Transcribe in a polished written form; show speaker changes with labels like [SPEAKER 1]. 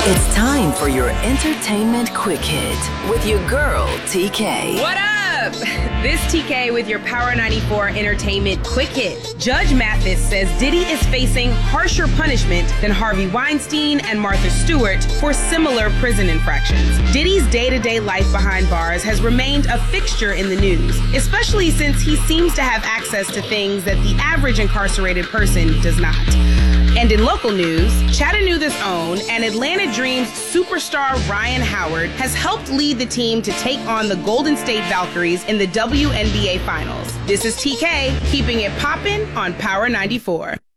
[SPEAKER 1] It's time for your entertainment quick hit with your girl, TK.
[SPEAKER 2] What up? This TK with your Power 94 entertainment quick hit. Judge Mathis says Diddy is facing harsher punishment than Harvey Weinstein and Martha Stewart for similar prison infractions. Diddy's day-to-day life behind bars has remained a fixture in the news, especially since he seems to have access to things that the average incarcerated person does not. And in local news, Chattanooga's own and Atlanta Dreams superstar Ryan Howard has helped lead the team to take on the Golden State Valkyries in the WNBA Finals. This is TK, keeping it poppin' on Power 94.